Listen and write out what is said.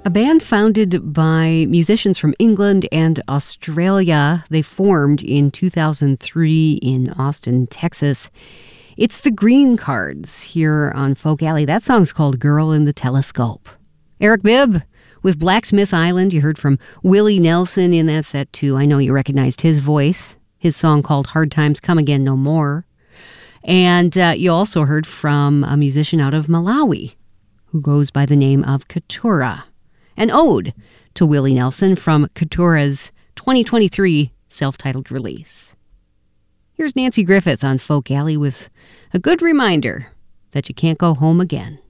A band founded by musicians from England and Australia. They formed in 2003 in Austin, Texas. It's the Green Cards here on Folk Alley. That song's called Girl in the Telescope. Eric Bibb with Blacksmith Island. You heard from Willie Nelson in that set too. I know you recognized his voice. His song called Hard Times Come Again No More. And you also heard from a musician out of Malawi who goes by the name of Keturah. An ode to Willie Nelson from Keturah's 2023 self-titled release. Here's Nancy Griffith on Folk Alley with a good reminder that you can't go home again.